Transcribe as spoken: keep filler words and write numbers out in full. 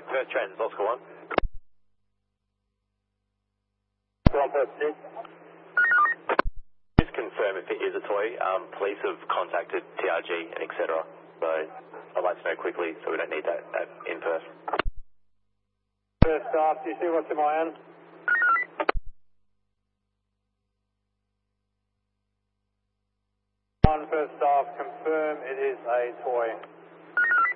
Perth Trends, Oscar one. One Perth six. Just confirm if it is a toy. Um, police have contacted T R G and et cetera. So I'd like to know quickly so we don't need that, that in Perth. Perth staff, do you see what's in my hand? One Perth staff, confirm it is a toy.